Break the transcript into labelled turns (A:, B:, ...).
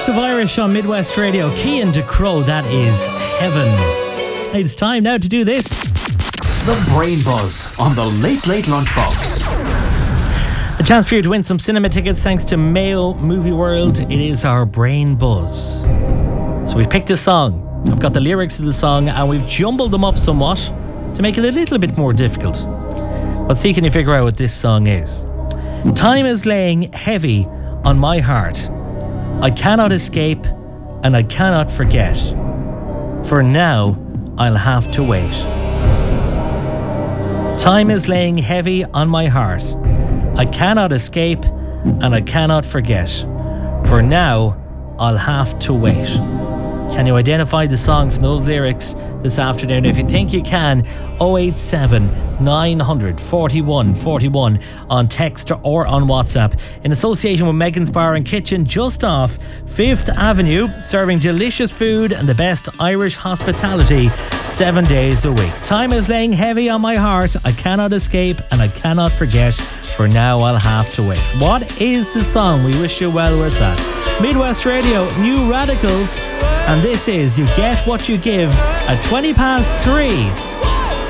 A: best of Irish on Midwest Radio. Cian De Crow, that is heaven. It's time now to do this.
B: The Brain Buzz on the Late Late Lunchbox.
A: A chance for you to win some cinema tickets thanks to Mayo Movie World. It is our Brain Buzz. So we've picked a song. I've got the lyrics of the song and we've jumbled them up somewhat to make it a little bit more difficult. But see, can you figure out what this song is? Time is laying heavy on my heart. I cannot escape and I cannot forget. For now, I'll have to wait. Time is laying heavy on my heart. I cannot escape and I cannot forget. For now, I'll have to wait. Can you identify the song from those lyrics this afternoon? If you think you can, 087 900 41 41 on text or on WhatsApp. In association with Megan's Bar and Kitchen just off 5th Avenue, serving delicious food and the best Irish hospitality 7 days a week. Time is laying heavy on my heart. I cannot escape and I cannot forget. For now, I'll have to wait. What is the song? We wish you well with that. Midwest Radio, New Radicals. And this is You Get What You Give at 3:20.